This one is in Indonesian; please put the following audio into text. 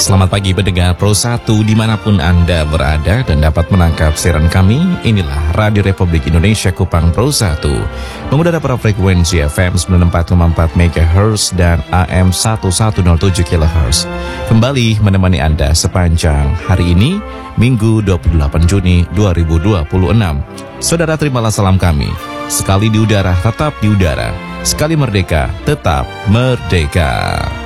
Selamat pagi pendengar Pro 1 dimanapun Anda berada dan dapat menangkap siaran kami. Inilah Radio Republik Indonesia Kupang Pro 1. Mengudara pada frekuensi FM 94,4 MHz dan AM 1107 kHz. Kembali menemani Anda sepanjang hari ini, Minggu 28 Juni 2026. Saudara, terimalah salam kami. Sekali di udara, tetap di udara. Sekali merdeka, tetap merdeka.